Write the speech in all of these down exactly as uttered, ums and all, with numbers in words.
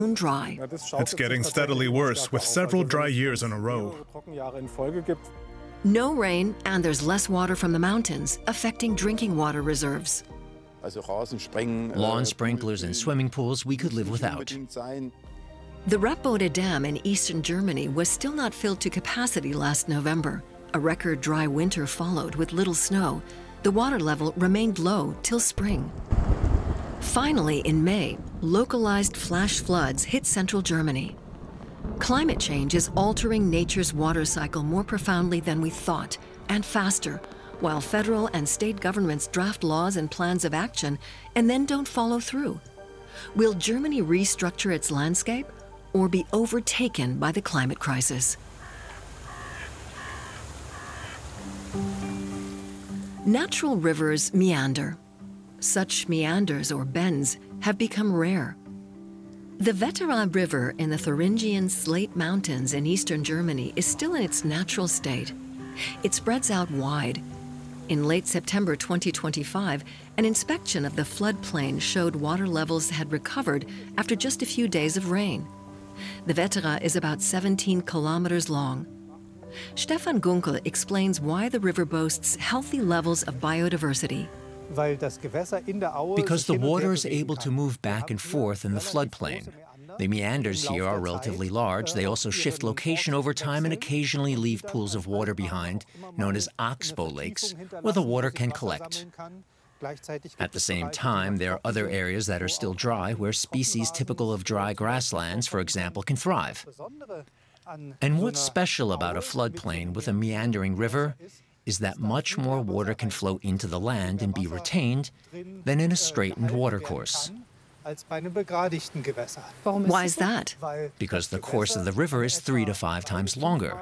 dry. It's getting steadily worse, with several dry years in a row. No rain, and there's less water from the mountains, affecting drinking water reserves. Lawn sprinklers and swimming pools we could live without. The Rappbode Dam in eastern Germany was still not filled to capacity last November. A record dry winter followed with little snow. The water level remained low till spring. Finally, in May, localized flash floods hit central Germany. Climate change is altering nature's water cycle more profoundly than we thought, and faster, while federal and state governments draft laws and plans of action and then don't follow through. Will Germany restructure its landscape or be overtaken by the climate crisis? Natural rivers meander. Such meanders or bends have become rare. The Wettera River in the Thuringian Slate Mountains in eastern Germany is still in its natural state. It spreads out wide. In late September twenty twenty-five, an inspection of the floodplain showed water levels had recovered after just a few days of rain. The Wettera is about seventeen kilometers long. Stefan Gunkel explains why the river boasts healthy levels of biodiversity. Because the water is able to move back and forth in the floodplain. The meanders here are relatively large. They also shift location over time and occasionally leave pools of water behind, known as oxbow lakes, where the water can collect. At the same time, there are other areas that are still dry, where species typical of dry grasslands, for example, can thrive. And what's special about a floodplain with a meandering river is that much more water can flow into the land and be retained than in a straightened watercourse. Why is that? Because the course of the river is three to five times longer.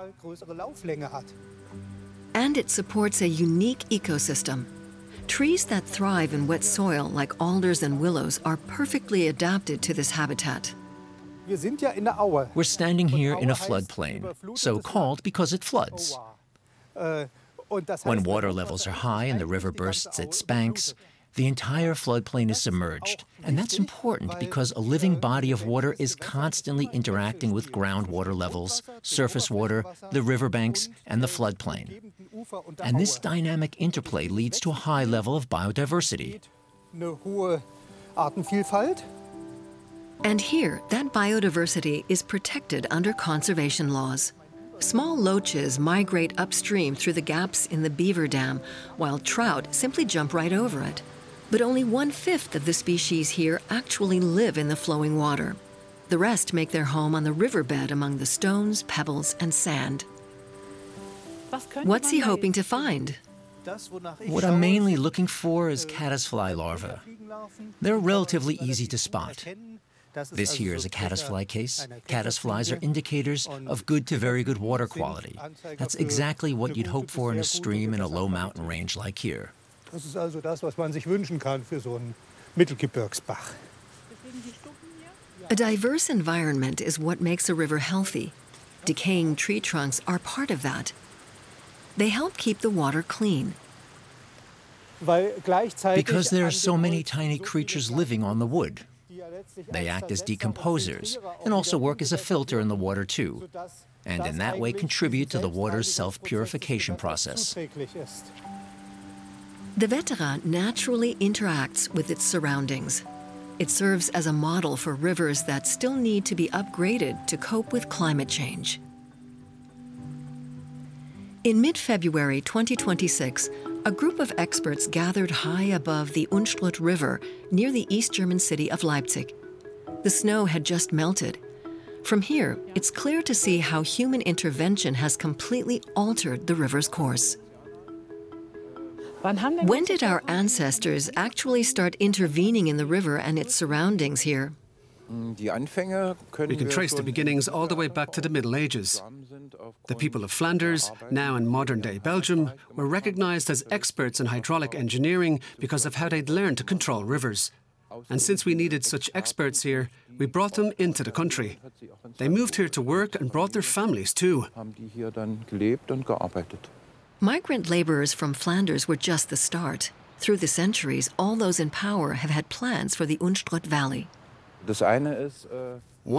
And it supports a unique ecosystem. Trees that thrive in wet soil, like alders and willows, are perfectly adapted to this habitat. We're standing here in a floodplain, so called because it floods. When water levels are high and the river bursts its banks, the entire floodplain is submerged. And that's important because a living body of water is constantly interacting with groundwater levels, surface water, the riverbanks, and the floodplain. And this dynamic interplay leads to a high level of biodiversity. And here, that biodiversity is protected under conservation laws. Small loaches migrate upstream through the gaps in the beaver dam, while trout simply jump right over it. But only one-fifth of the species here actually live in the flowing water. The rest make their home on the riverbed among the stones, pebbles, and sand. What's he hoping to find? What I'm mainly looking for is caddisfly larvae. They're relatively easy to spot. This here is a caddisfly case. Caddisflies are indicators of good to very good water quality. That's exactly what you'd hope for in a stream in a low mountain range like here. A diverse environment is what makes a river healthy. Decaying tree trunks are part of that. They help keep the water clean. Because there are so many tiny creatures living on the wood. They act as decomposers and also work as a filter in the water too, and in that way contribute to the water's self-purification process. The Wettera naturally interacts with its surroundings. It serves as a model for rivers that still need to be upgraded to cope with climate change. In mid-February twenty twenty-six, a group of experts gathered high above the Unstrut River near the East German city of Leipzig. The snow had just melted. From here, it's clear to see how human intervention has completely altered the river's course. When did our ancestors actually start intervening in the river and its surroundings here? We can trace the beginnings all the way back to the Middle Ages. The people of Flanders, now in modern-day Belgium, were recognized as experts in hydraulic engineering because of how they'd learned to control rivers. And since we needed such experts here, we brought them into the country. They moved here to work and brought their families too. Migrant laborers from Flanders were just the start. Through the centuries, all those in power have had plans for the Unstrut Valley.